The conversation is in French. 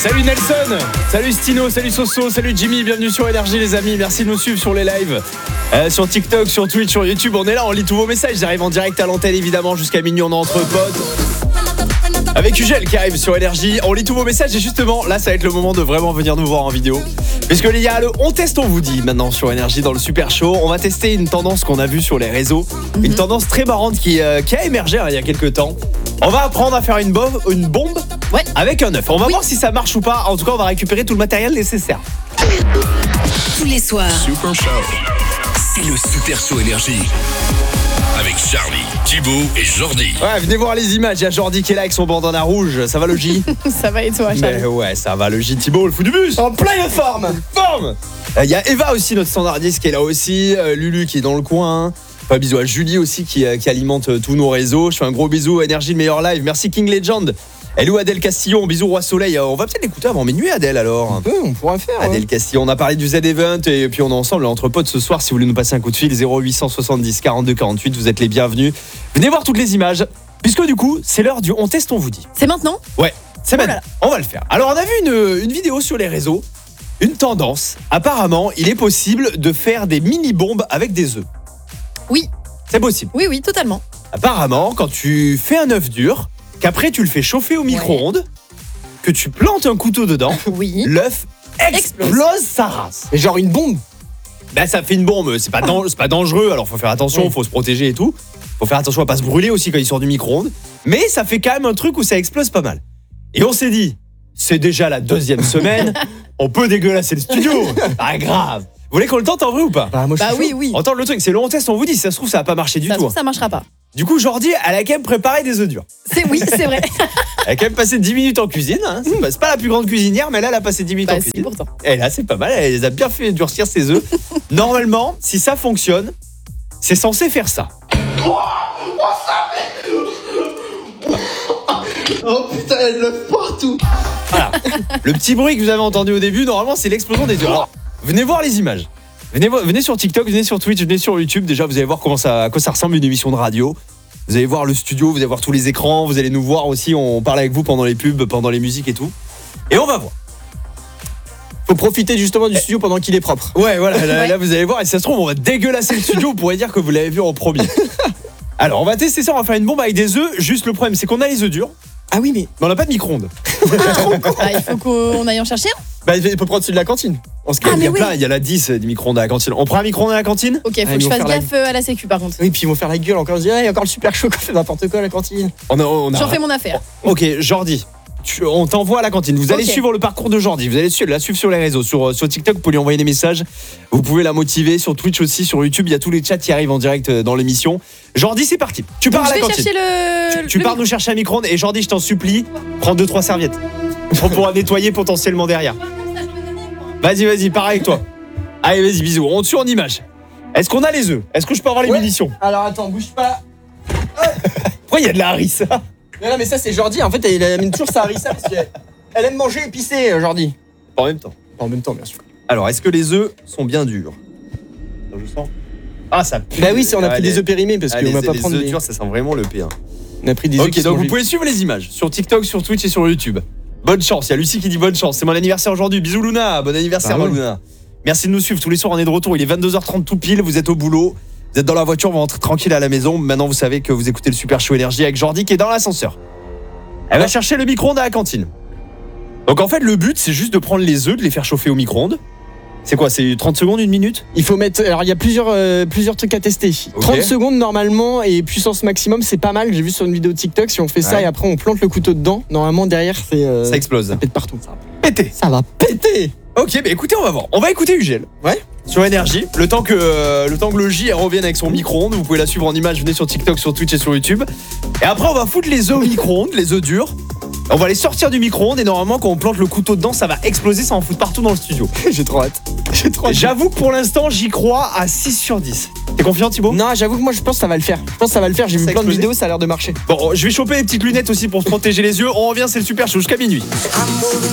Salut Nelson, salut Stino, salut Soso, salut Jimmy, bienvenue sur Énergie les amis, merci de nous suivre sur les lives, sur TikTok, sur Twitch, sur YouTube, on est là, on lit tous vos messages, j'arrive en direct à l'antenne évidemment, jusqu'à minuit on est entre potes. Avec Ugel qui arrive sur Énergie, on lit tous vos messages et justement là ça va être le moment de vraiment venir nous voir en vidéo. Puisque il y a le On Teste On Vous Dit maintenant sur Énergie dans le Super Show. On va tester une tendance qu'on a vue sur les réseaux, une tendance très marrante qui a émergé il y a quelques temps. On va apprendre à faire une bombe avec un œuf. On va voir si ça marche ou pas. En tout cas, on va récupérer tout le matériel nécessaire. Tous les soirs. Super Show. C'est le Super Show Énergie. Avec Charlie, Thibaut et Jordi. Ouais, venez voir les images. Il y a Jordi qui est là avec son bandana rouge. Ça va le J? Ça va et toi, Charlie? Mais ouais, ça va le J. Thibaut, le fou du bus. En pleine forme. Il y a Eva aussi, notre standardiste qui est là aussi. Lulu qui est dans le coin. Enfin, bisous à Julie aussi qui alimente tous nos réseaux. Je fais un gros bisou à Énergie, le meilleur live. Merci King Legend. Hello Adèle Castillon, bisous Roi Soleil. On va peut-être l'écouter avant minuit, Adèle, alors. On pourra faire. Adèle Castillon, on a parlé du Z-Event et puis on est ensemble entre potes ce soir. Si vous voulez nous passer un coup de fil, 0870 42 48, vous êtes les bienvenus. Venez voir toutes les images, puisque du coup, c'est l'heure du On Teste On Vous Dit. C'est maintenant? Ouais, c'est maintenant. On va le faire. Alors, on a vu une vidéo sur les réseaux, une tendance. Apparemment, il est possible de faire des mini-bombes avec des œufs. Oui. C'est possible. Oui, totalement. Apparemment, quand tu fais un œuf dur, qu'après tu le fais chauffer au micro-ondes, que tu plantes un couteau dedans, l'œuf explose sa race. Mais genre une bombe. Ben ça fait une bombe, c'est pas dangereux, alors faut faire attention, faut se protéger et tout. Faut faire attention à pas se brûler aussi quand il sort du micro-ondes, mais ça fait quand même un truc où ça explose pas mal. Et on s'est dit, c'est déjà la 2e semaine, on peut dégueulasser le studio. Pas grave. Vous voulez qu'on le tente en vrai ou pas? Bah oui. On tente le truc, c'est le On Teste On Vous Dit, si ça se trouve ça va pas marcher du tout. Ça marchera pas. Du coup, Jordi, elle a quand même préparé des œufs durs. C'est vrai. Elle a quand même passé 10 minutes en cuisine. Hein. C'est pas la plus grande cuisinière, mais là, elle a passé 10 minutes en cuisine. Pourtant. Et là, c'est pas mal. Elle les a bien fait durcir ses œufs. Normalement, si ça fonctionne, c'est censé faire ça. Oh putain, elle l'œuf partout. Voilà. Le petit bruit que vous avez entendu au début, normalement, c'est l'explosion des œufs. Alors, venez voir les images. Venez sur TikTok, venez sur Twitch, venez sur YouTube. Déjà, vous allez voir à quoi ça ressemble une émission de radio. Vous allez voir le studio, vous allez voir tous les écrans. Vous allez nous voir aussi, on parle avec vous pendant les pubs, pendant les musiques et tout. Et on va voir. Faut profiter justement du studio pendant qu'il est propre. Ouais, voilà, là vous allez voir. Et si ça se trouve, on va dégueulasser le studio. Vous pourrez dire que vous l'avez vu en premier. Alors, on va tester ça, on va faire une bombe avec des œufs. Juste le problème, c'est qu'on a les œufs durs. Ah oui, mais on n'a pas de micro-ondes. Il faut qu'on aille en chercher un. Bah, il peut prendre celui de la cantine. Il y a plein, il y a la 10 des micro-ondes à la cantine. On prend un micro-ondes à la cantine? Ok, faut que je fasse gaffe à la sécu par contre. Oui, puis ils vont faire la gueule encore. On se dit, il y a encore le Super Show qu'on fait n'importe quoi à la cantine. J'en fais mon affaire. Ok, Jordi, on t'envoie à la cantine. Vous allez suivre le parcours de Jordi. Vous allez la suivre sur les réseaux. Sur TikTok, vous pouvez lui envoyer des messages. Vous pouvez la motiver. Sur Twitch aussi, sur YouTube, il y a tous les chats qui arrivent en direct dans l'émission. Jordi, c'est parti. Tu pars à la cantine. Tu pars nous chercher un micro-ondes. Et Jordi, je t'en supplie, prends 2-3 serviettes. On pourra nettoyer potentiellement derrière. Vas-y, pars avec toi. Allez, vas-y, bisous. On tue en image. Est-ce qu'on a les œufs? Est-ce que je peux avoir les munitions? Alors attends, bouge pas. Pourquoi il y a de la harissa? Non, mais ça c'est Jordi. En fait, elle amène toujours sa harissa parce qu'elle aime manger épicé, Jordi. Pas en même temps. En même temps, bien sûr. Alors, est-ce que les œufs sont bien durs? Je sens. Ah, ça pue. Bah oui, on a pris des œufs périmés parce qu'on va pas prendre des œufs durs, ça sent vraiment le P1. On a pris des œufs qui donc sont vous pouvez suivre les images sur TikTok, sur Twitch et sur YouTube. Bonne chance, il y a Lucie qui dit bonne chance. C'est mon anniversaire aujourd'hui. Bisous Luna, bon anniversaire Luna. Merci de nous suivre tous les soirs, on est de retour. Il est 22h30 tout pile, vous êtes au boulot, vous êtes dans la voiture, vous rentrez tranquille à la maison. Maintenant vous savez que vous écoutez le Super Show Énergie avec Jordi qui est dans l'ascenseur. Elle va chercher le micro-ondes à la cantine. Donc en fait le but c'est juste de prendre les œufs, de les faire chauffer au micro-ondes. C'est quoi, c'est 30 secondes, 1 minute? Il faut mettre. Alors il y a plusieurs trucs à tester. 30 secondes normalement et puissance maximum, c'est pas mal. J'ai vu sur une vidéo TikTok, si on fait ça et après on plante le couteau dedans, normalement derrière c'est ça explose. Ça pète partout. Ça va péter. Ok, bah écoutez, on va voir. On va écouter Ugel. Ouais. Sur Énergie. Le temps que le J elle revienne avec son micro-ondes, vous pouvez la suivre en image, venez sur TikTok, sur Twitch et sur YouTube. Et après on va foutre les œufs au micro-ondes, les œufs durs. On va les sortir du micro-ondes et normalement quand on plante le couteau dedans, ça va exploser, ça en fout partout dans le studio. J'ai trop hâte. J'avoue que pour l'instant, j'y crois à 6 sur 10. T'es confiant Thibaut? Non, j'avoue que moi je pense que ça va le faire. J'ai vu plein de vidéos, ça a l'air de marcher. Bon, je vais choper les petites lunettes aussi pour se protéger les yeux. On revient, c'est le Super Show jusqu'à minuit.